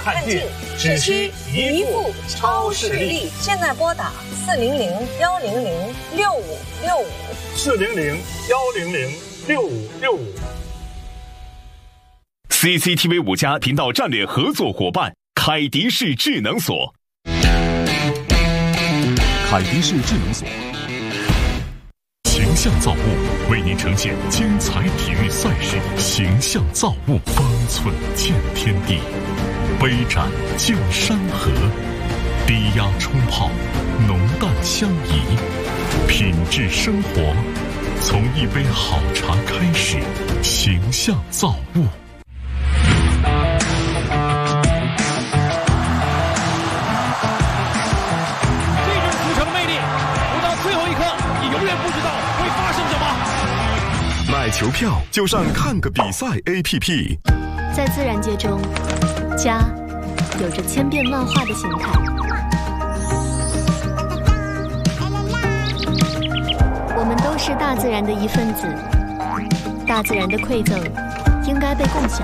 看尽，只需一副超视力。 现在拨打 400-100-6565。400-100-6565。 CCTV 5家频道战略合作伙伴凯迪士智能锁。凯迪士智能锁形象造物为您呈现精彩体育赛事，形象造物方寸见天地，杯盏见山河，低压冲泡，浓淡相宜，品质生活从一杯好茶开始，形象造物。买球票就上看个比赛 APP。 在自然界中，家有着千变万化的形态。我们都是大自然的一份子，大自然的馈赠应该被共享。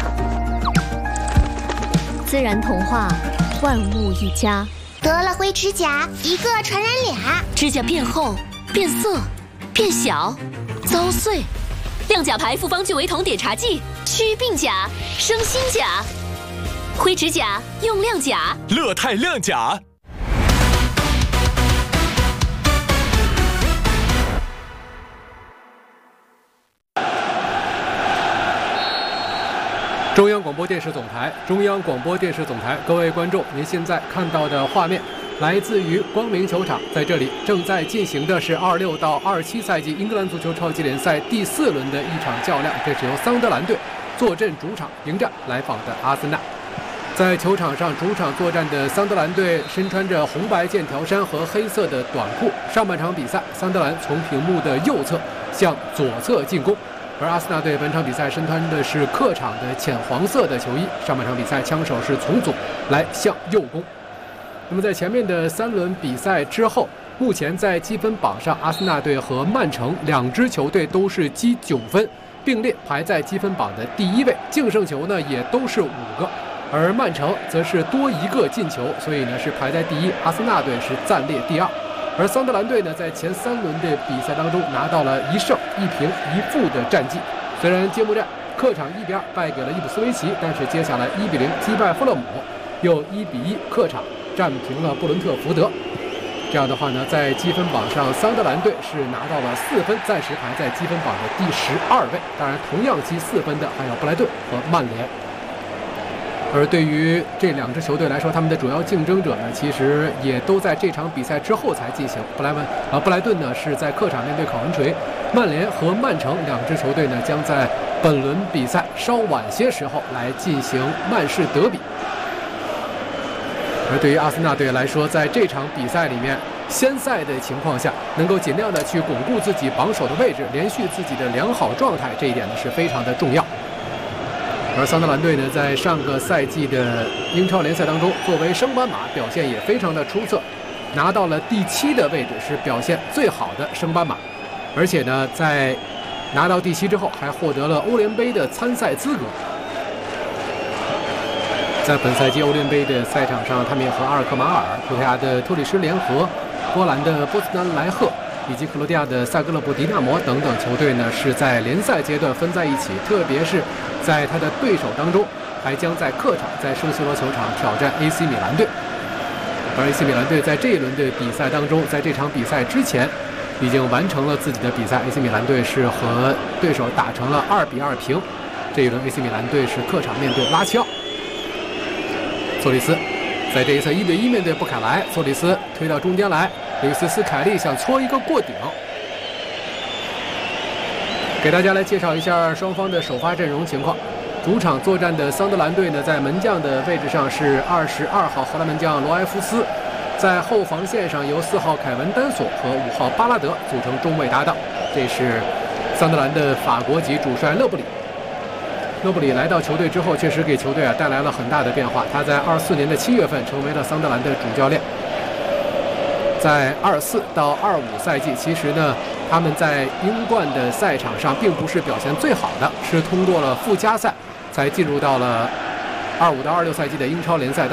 自然童话，万物一家。 得了灰指甲，一个传染俩， 指甲变厚、变色、变小、遭碎。亮甲牌复方聚维酮碘茶剂，祛病甲，生新甲。灰指甲用亮甲， 乐泰亮甲。 中央广播电视总台，中央广播电视总台，各位观众，您现在看到的画面来自于光明球场，在这里正在进行的是26到27赛季英格兰足球超级联赛第4轮的一场较量，这是由桑德兰队坐镇主场迎战来访的阿森纳。在球场上，主场作战的桑德兰队身穿着红白剑条衫和黑色的短裤。上半场比赛，桑德兰从屏幕的右侧向左侧进攻，而阿森纳队本场比赛身穿的是客场的浅黄色的球衣。上半场比赛枪手是从左来向右攻。那么在前面的3轮比赛之后，目前在积分榜上，阿森纳队和曼城两支球队都是积9分，并列排在积分榜的第1位，净胜球呢也都是5个，而曼城则是多1个进球，所以呢是排在第1，阿森纳队是暂列第2。而桑德兰队呢在前3轮的比赛当中拿到了1胜1平1负的战绩，虽然揭幕战客场1比2败给了伊普斯维奇，但是接下来1比0击败富勒姆，又1比1客场战平了布伦特福德。这样的话呢，在积分榜上，桑德兰队是拿到了4分，暂时排在积分榜的第12位。当然，同样积4分的还有布莱顿和曼联。而对于这两支球队来说，他们的主要竞争者呢，其实也都在这场比赛之后才进行。布莱顿呢是在客场面对考文垂，曼联和曼城两支球队呢将在本轮比赛稍晚些时候来进行曼市德比。而对于阿森纳队来说，在这场比赛里面，先赛的情况下，能够尽量的去巩固自己榜首的位置，连续自己的良好状态，这一点呢是非常的重要。而桑德兰队呢，在上个赛季的英超联赛当中，作为升班马，表现也非常的出色，拿到了第7的位置，是表现最好的升班马。而且呢，在拿到第7之后，还获得了欧联杯的参赛资格。在本赛季欧联杯的赛场上，他们也和阿尔克马尔、葡萄牙的特里施联合、波兰的波茨南莱赫以及克罗地亚的萨格勒布迪纳摩等等球队呢，是在联赛阶段分在一起。特别是在他的对手当中，还将在客场在圣西罗球场挑战 AC 米兰队。而 AC 米兰队在这一轮的比赛当中，在这场比赛之前已经完成了自己的比赛。AC 米兰队是和对手打成了2比2平。这一轮 AC 米兰队是客场面对拉齐奥。索里斯在这一侧1对1面对布凯莱，索里斯推到中间来，吕斯斯凯利想搓一个过顶。给大家来介绍一下双方的首发阵容情况。主场作战的桑德兰队呢，在门将的位置上是22号荷兰门将罗埃夫斯，在后防线上由4号凯文丹索和5号巴拉德组成中卫搭档。这是桑德兰的法国籍主帅勒布里。勒布里来到球队之后，确实给球队带来了很大的变化。他在24年的7月份成为了桑德兰的主教练。在24到25赛季，其实呢，他们在英冠的赛场上并不是表现最好的，是通过了附加赛才进入到了25到26赛季的英超联赛